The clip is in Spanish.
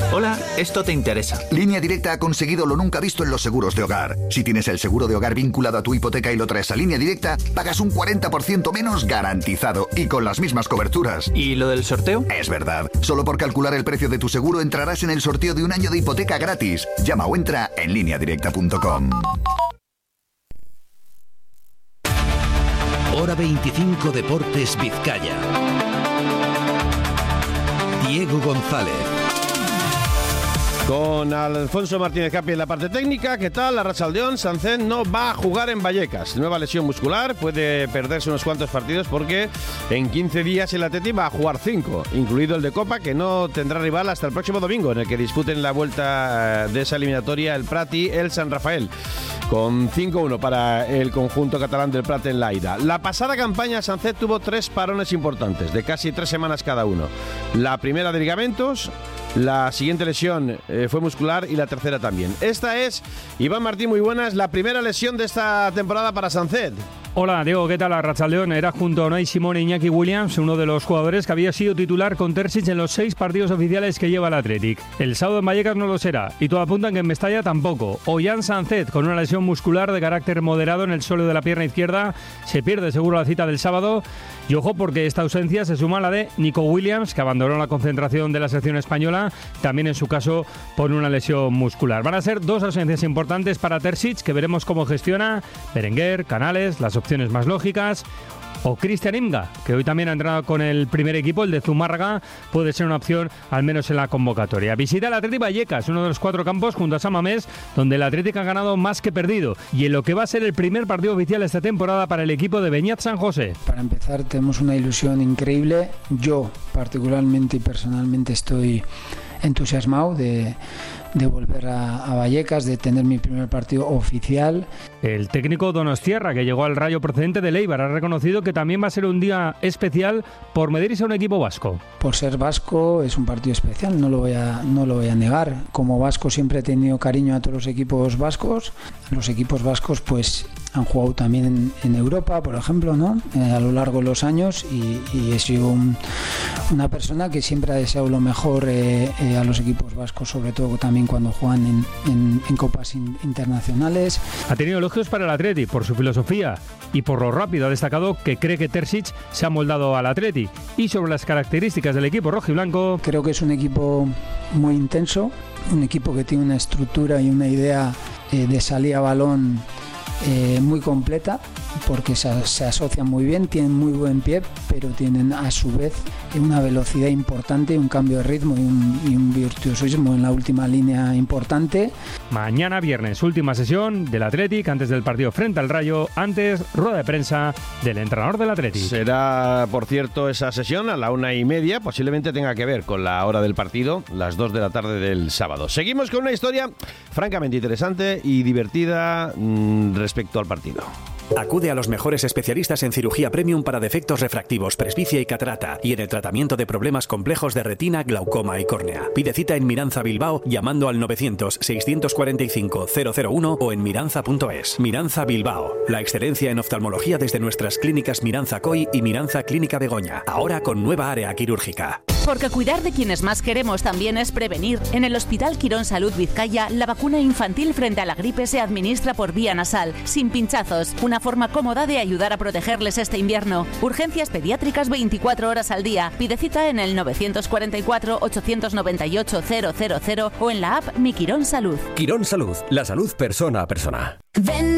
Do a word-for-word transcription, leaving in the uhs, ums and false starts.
Hola, esto te interesa. Línea Directa ha conseguido lo nunca visto en los seguros de hogar. Si tienes el seguro de hogar vinculado a tu hipoteca y lo traes a Línea Directa, pagas un cuarenta por ciento menos garantizado y con las mismas coberturas. ¿Y lo del sorteo? Es verdad. Solo por calcular el precio de tu seguro entrarás en el sorteo de un año de hipoteca gratis. Llama o entra en línea directa punto com. Hora veinticinco Deportes Vizcaya. Diego González. Con Alfonso Martínez Capi en la parte técnica. ¿Qué tal? Arratsaldeón. Sánchez no va a jugar en Vallecas. Nueva lesión muscular. Puede perderse unos cuantos partidos porque en quince días el Atleti va a jugar cinco, incluido el de Copa, que no tendrá rival hasta el próximo domingo, en el que disputen la vuelta de esa eliminatoria el Prat y el San Rafael, con cinco uno para el conjunto catalán del Prat en la ida. La pasada campaña Sánchez tuvo tres parones importantes, de casi tres semanas cada uno. La primera de ligamentos, la siguiente lesión eh, fue muscular y la tercera también. Esta es, Iván Martín, muy buenas, la primera lesión de esta temporada para Sánchez. Hola Diego, ¿qué tal? Arratsaldeón. Era junto a Unai Simón e Iñaki Williams, uno de los jugadores que había sido titular con Terzic en los seis partidos oficiales que lleva el Athletic. El sábado en Vallecas no lo será, y todo apunta en que en Mestalla tampoco. Ollán Sánchez, con una lesión muscular de carácter moderado en el suelo de la pierna izquierda, se pierde seguro la cita del sábado. Y ojo, porque esta ausencia se suma a la de Nico Williams, que abandonó la concentración de la selección española, también en su caso por una lesión muscular. Van a ser dos ausencias importantes para Terzic, que veremos cómo gestiona. Berenguer, Canales, las opciones más lógicas, o Cristian Imga, que hoy también ha entrenado con el primer equipo, el de Zumárraga, puede ser una opción al menos en la convocatoria. Visita el Athletic Vallecas, uno de los cuatro campos junto a San Mamés, donde el Athletic ha ganado más que perdido, y en lo que va a ser el primer partido oficial esta temporada para el equipo de Beñat San José. Para empezar, tenemos una ilusión increíble. Yo particularmente y personalmente estoy entusiasmado de, de volver a, a Vallecas, de tener mi primer partido oficial. El técnico Donostiarra, que llegó al Rayo procedente de Eibar, ha reconocido que también va a ser un día especial por medirse a un equipo vasco. Por ser vasco es un partido especial, no lo voy a, no lo voy a negar. Como vasco siempre he tenido cariño a todos los equipos vascos. Los equipos vascos pues han jugado también en, en Europa, por ejemplo, ¿no? Eh, a lo largo de los años, y, y he sido un, una persona que siempre ha deseado lo mejor eh, eh, a los equipos vascos, sobre todo también cuando juegan en, en, en copas in, internacionales. Ha tenido elogios para el Atleti por su filosofía y por lo rápido. Ha destacado que cree que Terzic se ha moldado al Atleti. Y sobre las características del equipo rojiblanco, creo que es un equipo muy intenso, un equipo que tiene una estructura y una idea eh, de salida a balón Eh, muy completa, porque se, se asocian muy bien, tienen muy buen pie, pero tienen a su vez una velocidad importante, un cambio de ritmo y un, y un virtuosismo en la última línea importante. Mañana viernes, última sesión del Athletic antes del partido frente al Rayo, antes rueda de prensa del entrenador del Athletic. Será, por cierto, esa sesión a la una y media, posiblemente tenga que ver con la hora del partido, las dos de la tarde del sábado. Seguimos con una historia francamente interesante y divertida mmm, respecto al partido. Acude a los mejores especialistas en cirugía premium para defectos refractivos, presbicia y catarata, y en el tratamiento de problemas complejos de retina, glaucoma y córnea. Pide cita en Miranza Bilbao llamando al novecientos, seiscientos cuarenta y cinco, cero cero uno o en miranza punto es. Miranza Bilbao, la excelencia en oftalmología desde nuestras clínicas Miranza Coy y Miranza Clínica Begoña, ahora con nueva área quirúrgica. Porque cuidar de quienes más queremos también es prevenir. En el Hospital Quirón Salud Vizcaya, la vacuna infantil frente a la gripe se administra por vía nasal, sin pinchazos, una forma cómoda de ayudar a protegerles este invierno. Urgencias pediátricas veinticuatro horas al día. Pide cita en el novecientos cuarenta y cuatro, ochocientos noventa y ocho, cero cero cero o en la app Mi Quirón Salud. Quirón Salud, la salud persona a persona. Ven